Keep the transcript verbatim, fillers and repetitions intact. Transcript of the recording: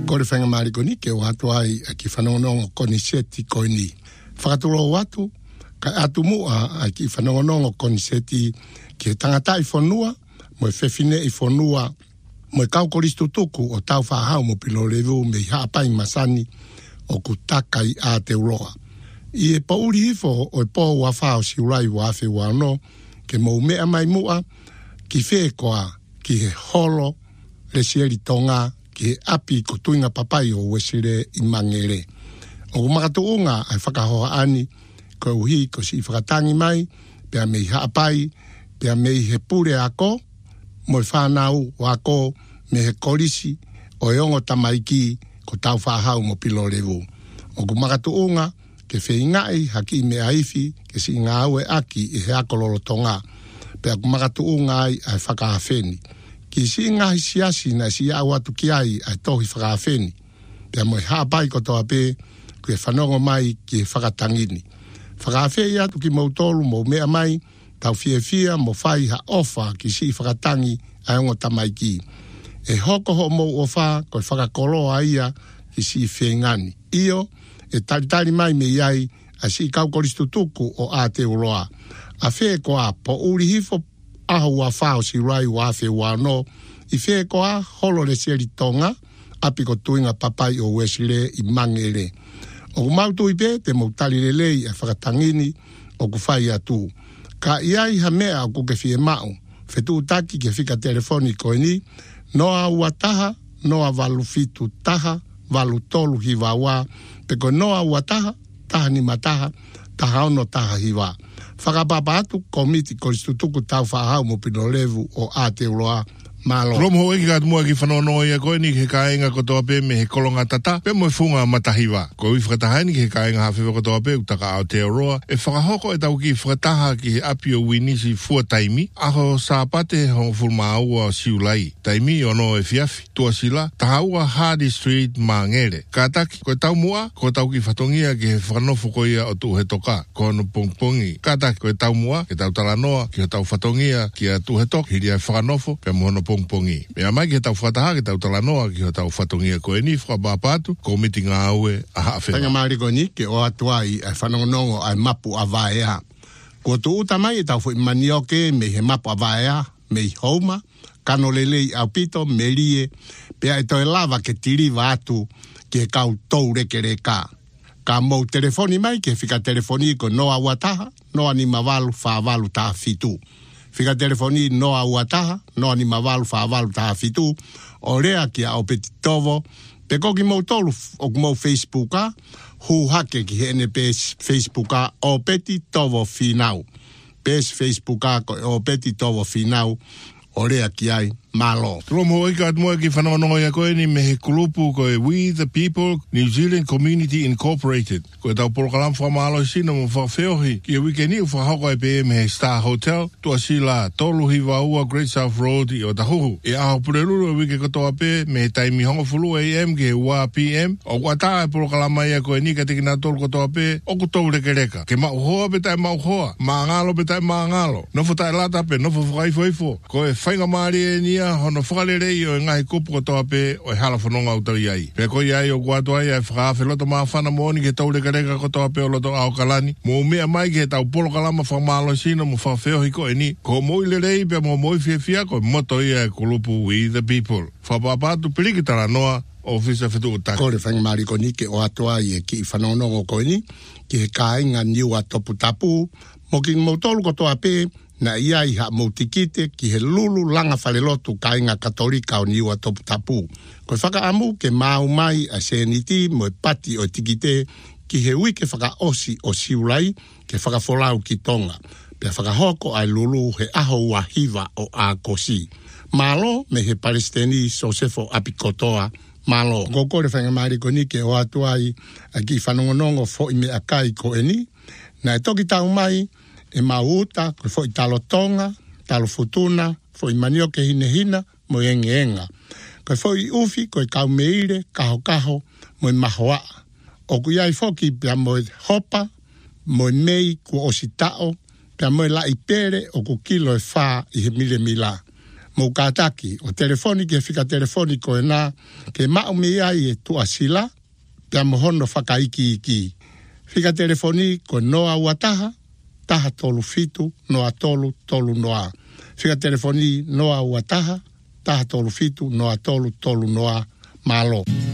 Kore whenga marikoni ke o atu ai ki whanongonongo koni seti koini. Whakaturo watu, ka atu mua ai ki whanongonongo koni seti ki tangata i whanua, mo e whewhine i whanua, mo e kau koristu tuku o tau whahau mo pilo levu me i haapai masani o ku takai a te uroa. I e pauri hifo o e po ua whao si urai wa awhi wa no, ke mo mea mai mua, ki whekoa, ki he holo, le sieri tonga, ki he api ko tuinga papai o wesire i mangere. O kumakatu unga ai whakahoa ani, ko uhi ko si whakatangi mai, pia mei haapai, pia mei he pure ako, mo i whanau wako me he korisi o e ongo tamaiki ko tau whahau mo pilo revu. O kumakatu unga, ke whingai haki me aifi, ke si ngā aue aki i he akololo tonga, pia kumakatu unga ai ai whakahawheni. Ki si ngahi siasi na si au atu ki ai ai tohi whakahawheni, pia mo i haapai ko toa pe, ku e whanongo mai ki e whakatangini. Whakahawhei atu ki mautolu mo mea mai, tau fia fia mo whai ha ofa ki si whakatangi ai ongo tamaiki. E hoko ho mo o wha, ko e whakakoloa ia ki si whengani. Io, e taritari mai me iai, a si kau koristu tuku o Aotearoa. A whee koa po uri hifo aho ua whao si rai ua awhi ua no, i whee koa holo le seri tonga, api ko tuinga papai o wesile i mangere. O kumautu i pe, te mautari le lei a whakatangini o kuwhai atu. Ka iai ha mea o kuke fie mau, whetu taki ke whika telefoni koe ni, noa ua taha, noa valu fitu taha, valu tolu hiwawa, peko noa ua taha, taha ni mataha, taha ono taha hiwa. Whakapapa atu komiti koristutuku tau whahau mo pino levu o Aotearoa malo. Romo ho eki ka mua ki whanono ia koe ni ke kāinga kotoa pe me he kolonga tata, pe mo e whunga matahiwa. Ko i whakatahaini ki he kāinga hawhiwa kotoa pe utaka Aotearoa, e whakahoko e tau ki whakataha ki he api o winisi fua taimi, aho sāpate ho fulma aua siulai. Taimi ono e fiafi, tua sila, taha ua Hardy Street Mangere. Ka taki, ko e tau mua, ko tau ki whatongia ki he whanofo ko ia o tu he toka, ko no pongpongi. Ka taki, ko e tau mua, ke tau talanoa, ki he tau whatongia, ki a tu he tok, hiri ai whanofo, pe mohono pongpongi. Mea mai ki he tau whataha, ki tau talanoa, ki he tau whatongia ko e ni, whakapapatu, ko miti ngā aue, aha awhenga. Tanga mariko ni, ke o atua i ai whanongonongo ai mapu a vaea. Ko tu uta mai e tau fo i manioke, me he mapu a vaea, me i houma, kano lelei au pito, me lie, pea e toi lava ke tiriva atu, ki he kau tou reke reka. Ka mou telefoni mai, ke whika telefoni ko noa uataha, noa ni mawalu whaavalu taha fitu. Whika telefoni noa uataha, noa ni mawalu whaavalu taha fitu, o rea ki a opeti tovo, pe koki mou tolu o mou Facebooka, hu hake ki hene pes Facebooka, opeti tovo finau. Pes Facebooka ko opeti tovo finau, o rea ki ai malo. Romo eka at mo ki whanono ia koe ni me he kulupu koe We the People New Zealand Community Incorporated. Koe tau porokalam whamalo sina mo whawheohi. Ki a wikeni u whahoko e pe me he Star Hotel. Tua sila tolu hiwa ua Great South Road i o tahuhu. E aho pureruru e wike katoa pe me he taimi hongo fulu A M ke he ua P M. O wata e porokalama ia koe ni ka teki nā tolu katoa pe o kutou reke reka. Ke mau hoa pe tai mau hoa. Maangalo pe tai maangalo. Nofo tai lata pe nofo whakaifo. Koe whainga maari e nia hono whakarerei o ngai kupu kotoa pe o e hala whanonga utau iai. Pe ko iai o kuatua iai whakawhi loto maa whana mooni ke tau reka reka kotoa pe o loto ao kalani. Mo mea mai ke tau polo kalama whamalo sino mo whawheo ko e ni. Ko moi lerei pe mo moi fia fia ko moto ia e kulupu We the People. Whapapatu piliki tara noa o fisa fitu utaki. Kore whangi mariko ni ke o atua i e ki whanonongo ko e ni. Ki he kāinga niua topu tapu. Mo ki mautolu kotoa pe na ia i ha mautikite ki he lulu langa whalelotu kāinga katolika o niua topu tapu. Koe whaka amu ke mau mai a seniti mo e pati o tikite ki he wike whaka osi o siulai ke whaka wholau ki tonga. Pea whaka hoko ai lulu he aho ua hiva o a kosi. Malo me he Palestini Sosefo Apikotoa malo. Kokore whanga mariko ni ke o atuai a ki whanongonongo fo i me akai ko eni. Na e toki tau mai e mauta, koe fo i talo tonga, talo futuna, fo i manioke hine hina, mo enge enga. Koe fo i ufi, koe kau meire, kaho kaho, mo i mahoa. O ku iai foki, pia mo i hopa, mo i mei, ku ositao, pia mo i la i pere, o ku kilo e wha i he mile mila. mo kataki o telefoni ke fika telefoni ko na ke ma mi ai e tu asila pe mohono whakaiki iki. Fika telefoni ko noa wataha, taha tolu fitu, noa tolu, tolu noa. Fika telefoni noa wataha, taha tolu fitu, noa tolu, tolu noa malo.